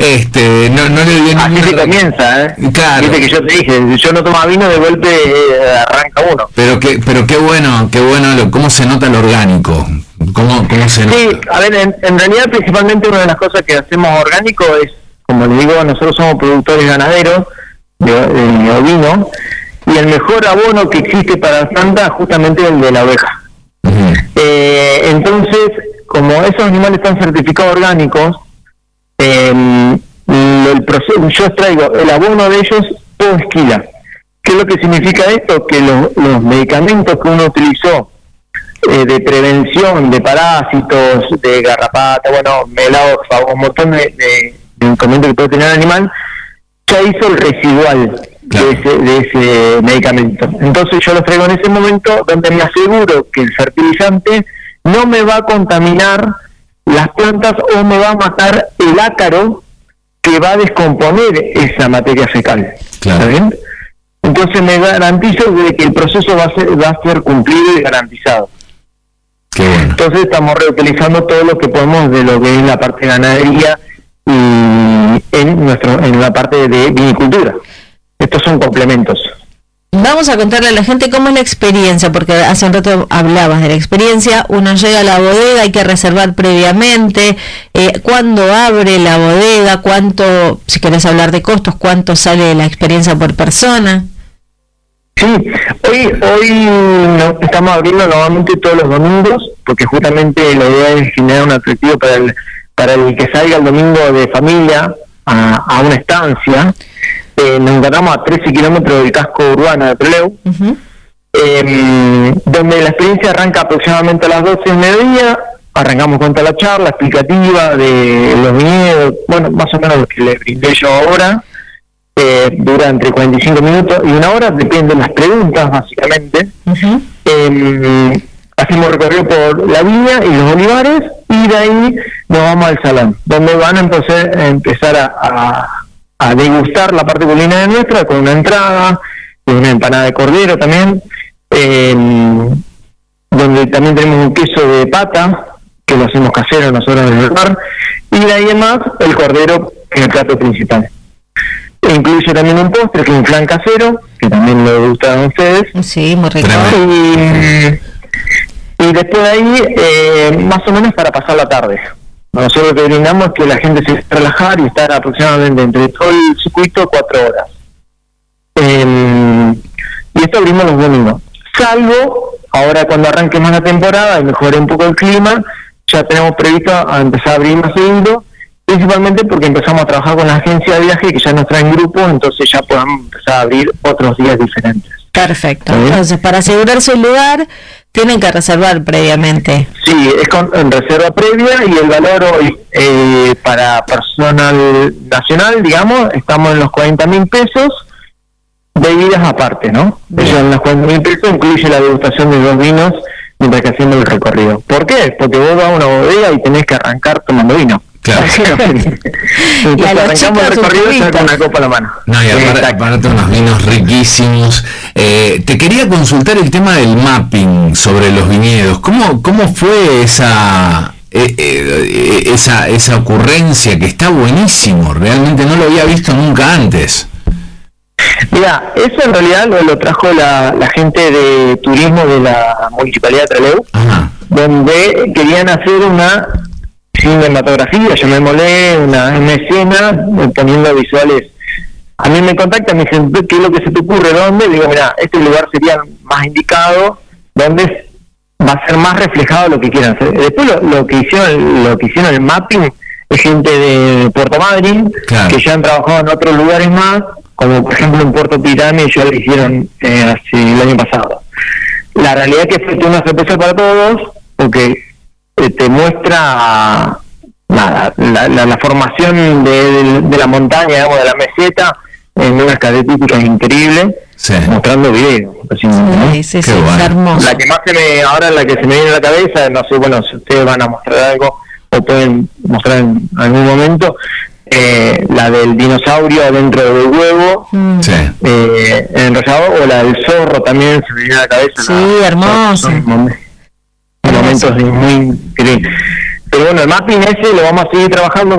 no le dio así se comienza, Claro. Viste que yo te dije, si yo no tomo vino, de golpe arranca uno. Pero qué bueno, cómo se nota lo orgánico. ¿Cómo se nota? Sí, a ver, en realidad principalmente una de las cosas que hacemos orgánico es, como les digo, nosotros somos productores ganaderos de ovino, y el mejor abono que existe para la planta es justamente el de la oveja. Uh-huh. Entonces, como esos animales están certificados orgánicos, el proceso, yo extraigo el abono de ellos por esquila. ¿Qué es lo que significa esto? Que los medicamentos que uno utilizó de prevención de parásitos, de garrapata, meloxa, un montón de inconvenientes que puede tener el animal, ya hizo el residual de ese medicamento. Entonces yo los traigo en ese momento donde me aseguro que el fertilizante no me va a contaminar las plantas o me va a matar el ácaro que va a descomponer esa materia fecal. Claro. ¿Está bien? Entonces me garantizo de que el proceso va a ser cumplido y garantizado. Qué bueno. Entonces estamos reutilizando todo lo que podemos de lo que es la parte de ganadería y en la parte de vinicultura. Estos son complementos. Vamos a contarle a la gente cómo es la experiencia, porque hace un rato hablabas de la experiencia. Uno llega a la bodega, hay que reservar previamente. ¿Cuándo abre la bodega? ¿Cuánto, si querés hablar de costos, cuánto sale la experiencia por persona? Sí, hoy no, estamos abriendo nuevamente todos los domingos, porque justamente la idea es generar un atractivo para el que salga el domingo de familia a una estancia. Nos encontramos a 13 kilómetros del casco urbano de Trelew, uh-huh. Donde la experiencia arranca aproximadamente a las 12 del mediodía. Arrancamos con toda la charla explicativa de los viñedos, más o menos lo que le brindé yo ahora. Dura entre 45 minutos y una hora, depende de las preguntas, básicamente. Uh-huh. Hacemos recorrido por la viña y los olivares, y de ahí nos vamos al salón, donde van a empezar a degustar la parte culinaria nuestra, con una entrada, con una empanada de cordero también, donde también tenemos un queso de pata, que lo hacemos casero nosotros en el lugar, y de ahí en más el cordero en el plato principal. Incluye también un postre, que es un flan casero, que también lo gustan a ustedes. Sí, muy rico. Y después de ahí, más o menos para pasar la tarde. Nosotros lo que brindamos es que la gente se va a relajar y estar aproximadamente entre todo el circuito 4 horas. Y esto abrimos los domingos. Salvo, ahora cuando arranque más la temporada y mejore un poco el clima, ya tenemos previsto a empezar a abrir más seguido, principalmente porque empezamos a trabajar con la agencia de viaje, que ya nos traen grupos, entonces ya podemos empezar a abrir otros días diferentes. Perfecto. Entonces, para asegurarse el lugar, tienen que reservar previamente. Sí, es con reserva previa, y el valor hoy para personal nacional, digamos, estamos en los 40.000 pesos, bebidas aparte, ¿no? Eso en los 40.000 pesos incluye la degustación de 2 vinos mientras que hacemos el recorrido. ¿Por qué? Porque vos vas a una bodega y tenés que arrancar tomando vino. Claro. Entonces arrancamos el recorrido ya con una copa a la mano. No, y aparte unos vinos riquísimos. Te quería consultar el tema del mapping sobre los viñedos. ¿Cómo fue esa ocurrencia, que está buenísimo? Realmente no lo había visto nunca antes. Mira, eso en realidad lo trajo la gente de turismo de la Municipalidad de Trelew, donde querían hacer una cinematografía, llamémosle, una escena poniendo visuales. A mí me contactan, me dicen, ¿qué es lo que se te ocurre? ¿Dónde? Digo, mira, este lugar sería más indicado, donde va a ser más reflejado lo que quieran hacer. Después lo que hicieron el mapping es gente de Puerto Madryn, claro, que ya han trabajado en otros lugares más, como por ejemplo en Puerto Pirámide, ya lo hicieron el año pasado. La realidad es que fue una sorpresa para todos, porque te muestra la formación de la montaña, digamos, de la meseta, en unas características increíbles, sí, mostrando videos. Sí, bueno, hermoso. La que más ahora la que se me viene a la cabeza, no sé, bueno, si ustedes van a mostrar algo o pueden mostrar en algún momento, la del dinosaurio adentro del huevo, sí, enrollado, o la del zorro también se me viene a la cabeza. Sí, hermoso. Momentos muy increíbles. Pero bueno, el mapping ese lo vamos a seguir trabajando